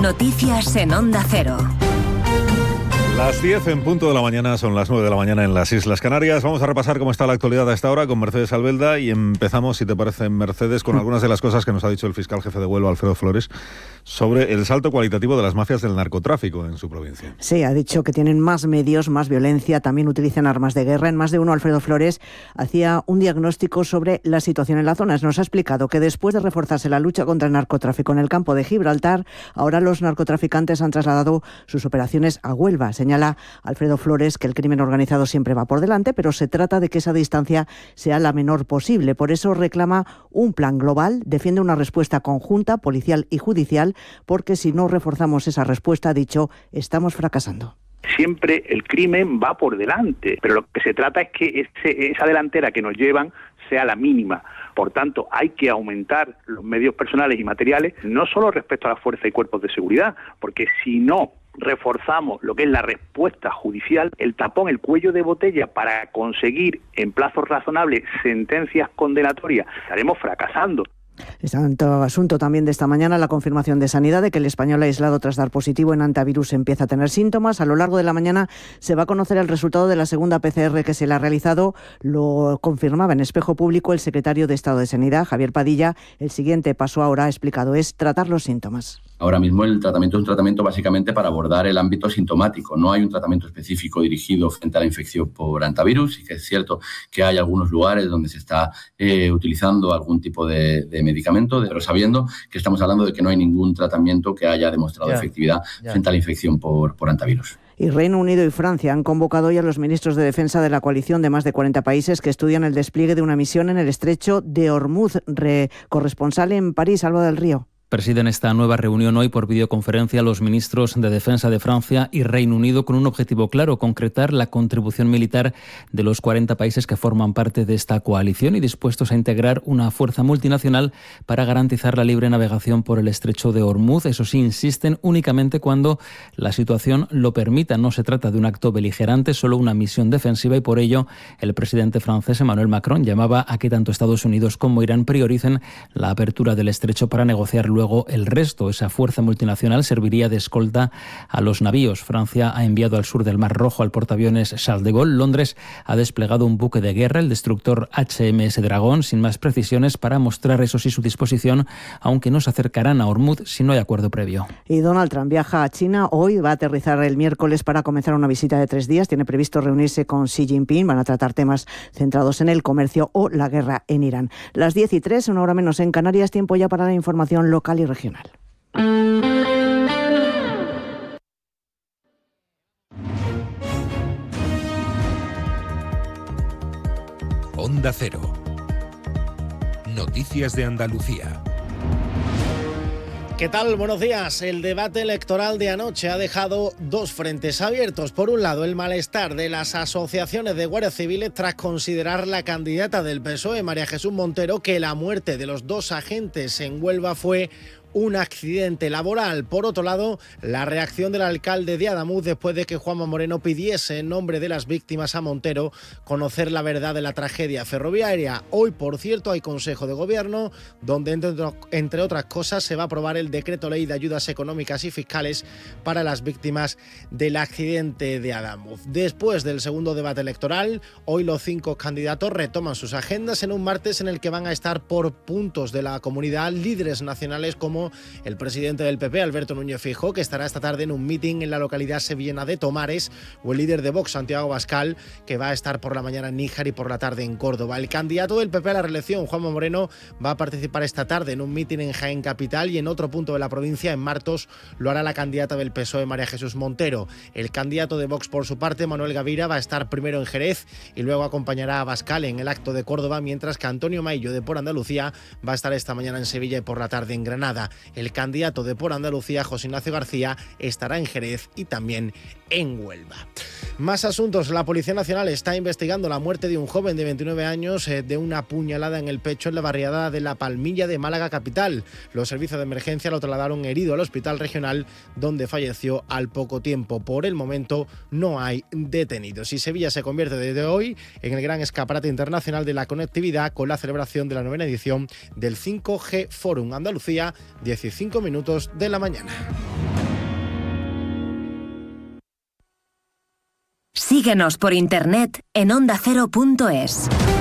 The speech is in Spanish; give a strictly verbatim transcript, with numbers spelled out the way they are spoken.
Noticias en Onda Cero. Las diez en punto de la mañana, son las nueve de la mañana en las Islas Canarias. Vamos a repasar cómo está la actualidad a esta hora con Mercedes Albelda y empezamos, si te parece, Mercedes, con algunas de las cosas que nos ha dicho el fiscal jefe de Huelva, Alfredo Flores, sobre el salto cualitativo de las mafias del narcotráfico en su provincia. Sí, ha dicho que tienen más medios, más violencia, también utilizan armas de guerra. En más de uno, Alfredo Flores hacía un diagnóstico sobre la situación en la zona. Nos ha explicado que después de reforzarse la lucha contra el narcotráfico en el campo de Gibraltar, ahora los narcotraficantes han trasladado sus operaciones a Huelva. Señala Alfredo Flores que el crimen organizado siempre va por delante, pero se trata de que esa distancia sea la menor posible. Por eso reclama un plan global, defiende una respuesta conjunta, policial y judicial, porque si no reforzamos esa respuesta, ha dicho, estamos fracasando. Siempre el crimen va por delante, pero lo que se trata es que ese, esa delantera que nos llevan sea la mínima. Por tanto, hay que aumentar los medios personales y materiales, no solo respecto a la fuerza y cuerpos de seguridad, porque si no reforzamos lo que es la respuesta judicial, el tapón, el cuello de botella para conseguir en plazos razonables sentencias condenatorias, estaremos fracasando. Este asunto también de esta mañana, la confirmación de Sanidad de que el español aislado tras dar positivo en antivirus empieza a tener síntomas. A lo largo de la mañana se va a conocer el resultado de la segunda P C R que se le ha realizado. Lo confirmaba en Espejo Público el secretario de Estado de Sanidad, Javier Padilla. El siguiente paso ahora, ha explicado, es tratar los síntomas. Ahora mismo el tratamiento es un tratamiento básicamente para abordar el ámbito sintomático. No hay un tratamiento específico dirigido frente a la infección por antivirus. Y que es cierto que hay algunos lugares donde se está eh, utilizando algún tipo de, de medicamento, pero sabiendo que estamos hablando de que no hay ningún tratamiento que haya demostrado ya, efectividad ya. frente a la infección por, por antivirus. Y Reino Unido y Francia han convocado hoy a los ministros de defensa de la coalición de más de cuarenta países que estudian el despliegue de una misión en el estrecho de Hormuz. Re- corresponsal en París, Alba del Río. Presiden esta nueva reunión hoy por videoconferencia los ministros de Defensa de Francia y Reino Unido con un objetivo claro, concretar la contribución militar de los cuarenta países que forman parte de esta coalición y dispuestos a integrar una fuerza multinacional para garantizar la libre navegación por el estrecho de Hormuz. Eso sí, insisten únicamente cuando la situación lo permita. No se trata de un acto beligerante, solo una misión defensiva y por ello el presidente francés Emmanuel Macron llamaba a que tanto Estados Unidos como Irán prioricen la apertura del estrecho para negociar luego el resto. Esa fuerza multinacional serviría de escolta a los navíos. Francia ha enviado al sur del Mar Rojo al portaaviones Charles de Gaulle. Londres ha desplegado un buque de guerra, el destructor H M S Dragón, sin más precisiones, para mostrar, eso sí, su disposición, aunque no se acercarán a Hormuz si no hay acuerdo previo. Y Donald Trump viaja a China hoy, va a aterrizar el miércoles para comenzar una visita de tres días. Tiene previsto reunirse con Xi Jinping. Van a tratar temas centrados en el comercio o la guerra en Irán. Las diez y tres, una hora menos en Canarias, tiempo ya para la información local y regional. Onda Cero. Noticias de Andalucía. ¿Qué tal? Buenos días. El debate electoral de anoche ha dejado dos frentes abiertos. Por un lado, el malestar de las asociaciones de guardias civiles tras considerar la candidata del P S O E, María Jesús Montero, que la muerte de los dos agentes en Huelva fue un accidente laboral. Por otro lado, la reacción del alcalde de Adamuz después de que Juanma Moreno pidiese en nombre de las víctimas a Montero conocer la verdad de la tragedia ferroviaria. Hoy, por cierto, hay Consejo de Gobierno donde, entre, entre otras cosas, se va a aprobar el decreto ley de ayudas económicas y fiscales para las víctimas del accidente de Adamuz. Después del segundo debate electoral, hoy los cinco candidatos retoman sus agendas en un martes en el que van a estar por puntos de la comunidad líderes nacionales como el presidente del P P, Alberto Núñez Feijóo, que estará esta tarde en un mitin en la localidad sevillana de Tomares, o el líder de Vox, Santiago Abascal, que va a estar por la mañana en Níjar y por la tarde en Córdoba. El candidato del P P a la reelección, Juanma Moreno, va a participar esta tarde en un mitin en Jaén Capital y en otro punto de la provincia, en Martos, lo hará la candidata del P S O E, María Jesús Montero. El candidato de Vox, por su parte, Manuel Gavira, va a estar primero en Jerez y luego acompañará a Abascal en el acto de Córdoba, mientras que Antonio Maillo, de Por Andalucía, va a estar esta mañana en Sevilla y por la tarde en Granada. El candidato de Por Andalucía, José Ignacio García, estará en Jerez y también en Huelva. Más asuntos. La Policía Nacional está investigando la muerte de un joven de veintinueve años eh, de una puñalada en el pecho en la barriada de La Palmilla de Málaga capital. Los servicios de emergencia lo trasladaron herido al hospital regional, donde falleció al poco tiempo. Por el momento no hay detenidos. Y Sevilla se convierte desde hoy en el gran escaparate internacional de la conectividad con la celebración de la novena edición del cinco G Forum Andalucía diez y cinco minutos de la mañana. Síguenos por internet en onda cero punto es.